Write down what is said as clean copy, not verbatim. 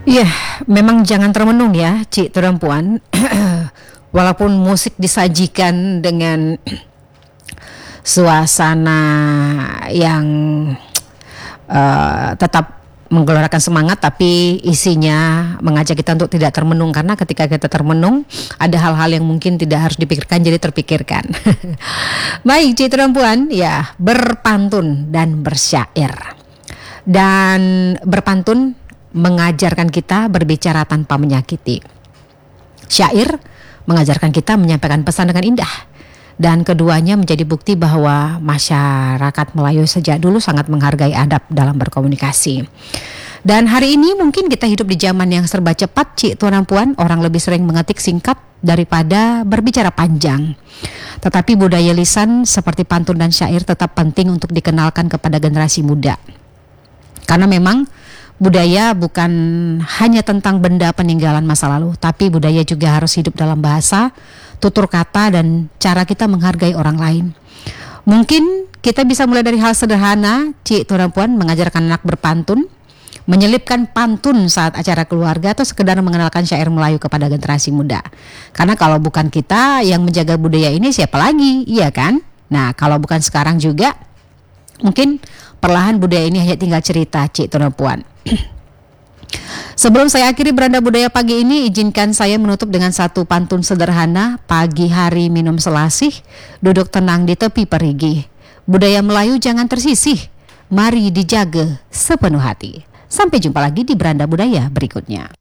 Iya, memang jangan termenung ya, Cik Perempuan. Walaupun musik disajikan dengan suasana yang tetap menggelorakan semangat, tapi isinya mengajak kita untuk tidak termenung, karena ketika kita termenung ada hal-hal yang mungkin tidak harus dipikirkan jadi terpikirkan. Baik, Cik Perempuan, ya, berpantun dan bersyair. Dan berpantun mengajarkan kita berbicara tanpa menyakiti. Syair mengajarkan kita menyampaikan pesan dengan indah. Dan keduanya menjadi bukti bahwa masyarakat Melayu sejak dulu sangat menghargai adab dalam berkomunikasi. Dan hari ini mungkin kita hidup di zaman yang serba cepat, Cik Tuan dan Puan. Orang lebih sering mengetik singkat daripada berbicara panjang. Tetapi budaya lisan seperti pantun dan syair tetap penting untuk dikenalkan kepada generasi muda. Karena memang budaya bukan hanya tentang benda peninggalan masa lalu, tapi budaya juga harus hidup dalam bahasa, tutur kata, dan cara kita menghargai orang lain. Mungkin kita bisa mulai dari hal sederhana, Cik Tuan dan Puan, mengajarkan anak berpantun, menyelipkan pantun saat acara keluarga, atau sekedar mengenalkan syair Melayu kepada generasi muda. Karena kalau bukan kita yang menjaga budaya ini, siapa lagi, iya kan? Nah, kalau bukan sekarang juga, mungkin perlahan budaya ini hanya tinggal cerita, Cik Tuan dan Puan. Sebelum saya akhiri beranda budaya pagi ini, izinkan saya menutup dengan satu pantun sederhana. Pagi hari minum selasih, duduk tenang di tepi perigi. Budaya Melayu jangan tersisih, mari dijaga sepenuh hati. Sampai jumpa lagi di beranda budaya berikutnya.